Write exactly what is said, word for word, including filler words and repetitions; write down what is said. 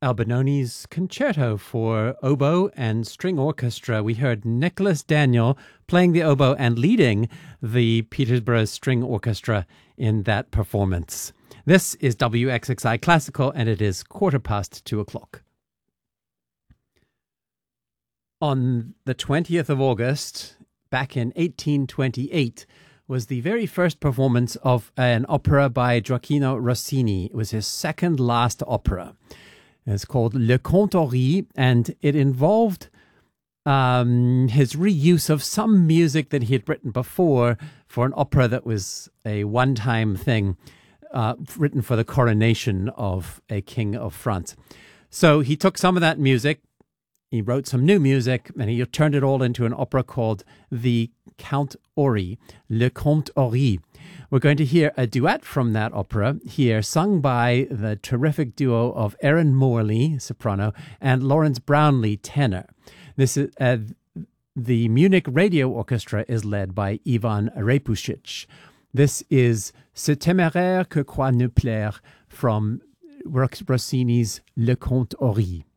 Albinoni's concerto for oboe and string orchestra. We heard Nicholas Daniel playing the oboe and leading the Petersburg String Orchestra in that performance. This is W X X I Classical, and it is quarter past two o'clock. On the twentieth of August, back in eighteen twenty-eight, was the very first performance of an opera by Gioacchino Rossini. It was his second last opera. It's called Le Conte Horry, and it involved um, his reuse of some music that he had written before for an opera that was a one-time thing, uh, written for the coronation of a king of France. So he took some of that music, he wrote some new music, and he turned it all into an opera called The Count Horry, Le Conte Horry. We're going to hear a duet from that opera here, sung by the terrific duo of Erin Morley, soprano, and Lawrence Brownlee, tenor. This is uh, the Munich Radio Orchestra is led by Ivan Repusic. This is Ce téméraire que croit nous plaire from Rossini's Le Conte Horry.